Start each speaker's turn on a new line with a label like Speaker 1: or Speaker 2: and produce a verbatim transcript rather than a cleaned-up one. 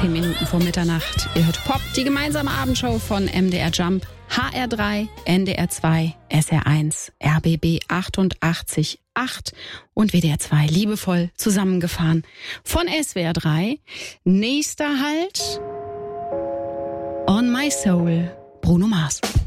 Speaker 1: Zehn Minuten vor Mitternacht. Ihr hört Pop, die gemeinsame Abendshow von M D R Jump, H R drei, N D R zwei, S R eins, R B B achtundachtzig Komma acht und W D R zwei liebevoll zusammengefahren. Von S W R drei. Nächster Halt. On My Soul, Bruno Mars.